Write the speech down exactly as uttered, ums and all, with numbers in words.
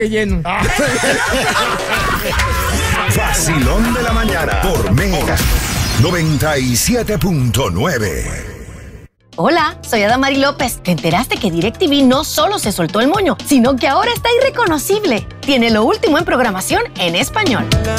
lleno. Vacilón de la mañana por Mega noventa y siete punto nueve. Hola, soy Adamari López. ¿Te enteraste que DirecTV no solo se soltó el moño, sino que ahora está irreconocible? Tiene lo último en programación en español.